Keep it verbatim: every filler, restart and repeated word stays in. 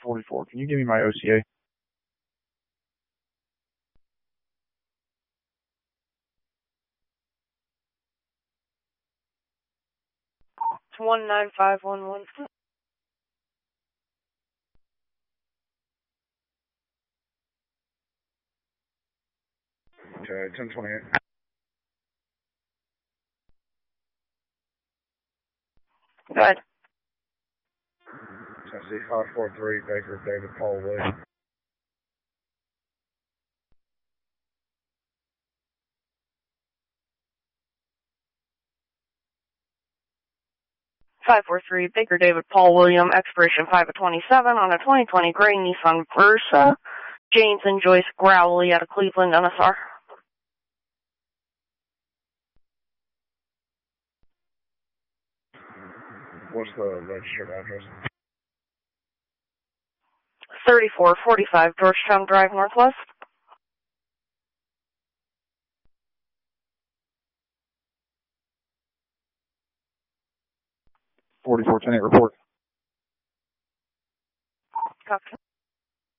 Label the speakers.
Speaker 1: forty-four. Can you give me my O C A?
Speaker 2: It's one nine five one one.
Speaker 1: Okay, ten twenty-eight.
Speaker 2: Go ahead.
Speaker 1: Tennessee five four three, Baker, David, Paul, William.
Speaker 2: five four three, Baker David Paul William, expiration five of twenty-seven on a twenty twenty gray Nissan Versa. James and Joyce Growley out of Cleveland, N S R.
Speaker 1: What's the registered address?
Speaker 2: thirty-four forty-five Georgetown Drive, Northwest.
Speaker 1: forty-four ten eight report.